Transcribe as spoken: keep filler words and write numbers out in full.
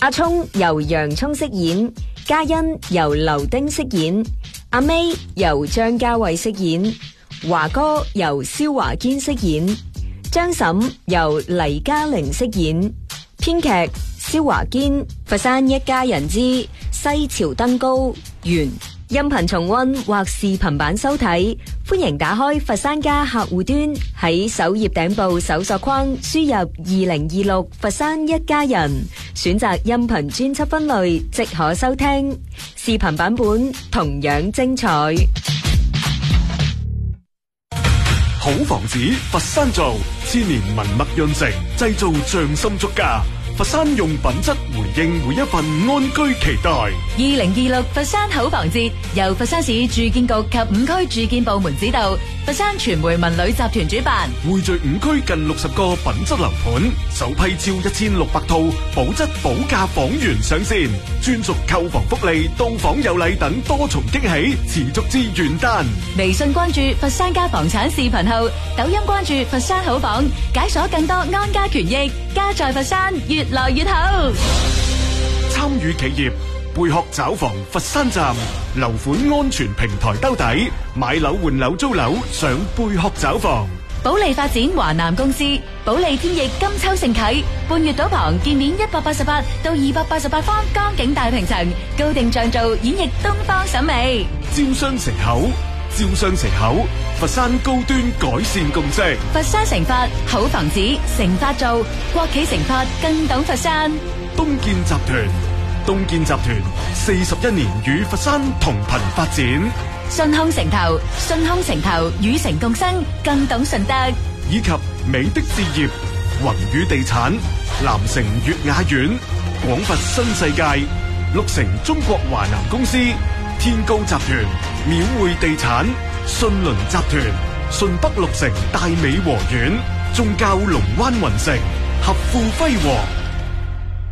阿聰由洋蔥飾演，嘉欣由劉丁飾演，阿 May 由張家偉飾演，華哥由蕭華堅飾演，張嬸由黎嘉玲飾演，編劇蕭華堅。佛山一家人之西樵登高完。音頻重溫或視頻版收睇，歡迎打開佛山家客戶端，喺首頁頂部搜索框輸入二零二六佛山一家人，選擇音頻專輯分類即可收聽。視頻版本同樣精彩。 好房子佛山造，千年文墨潤成，製造匠心足家。佛山用品質回應每一份安居期待。 二零二六佛山好房節由佛山市住建局及五區住建部門指導，佛山傳媒文旅集團主辦， 匯聚五區近六十個品質樓盤，首批超一千六百套保質保價房源上線，專屬購房福利、到訪有禮等多重驚喜，持續至元旦。 微信關注佛山家房產視頻號，抖音關注佛山好房，解鎖更多安家權益，家在佛山越來越好。 參與企業貝殼找房佛山站樓款安全平台兜底，買樓換樓租樓上貝殼找房。 保利發展華南公司，保利天翼金秋盛啟，半月島旁建面一百八十八到二百八十八方江景大平層，高定像造演繹東方審美。 招商城口，招商城口，佛山高端改善共識。 佛山成發好房子，成發造，國企成發更懂佛山。 東建集團，東建集團四十一年與佛山同頻發展。 順康城投，順康城投與城共生，更懂順德。 以及美的置業、宏宇地產、南城悅雅苑、廣佛新世界、綠城中國華南公司、天高集團、廟匯地產、信倫集團、順北綠城大美和苑、中交龍灣雲城、合富輝煌。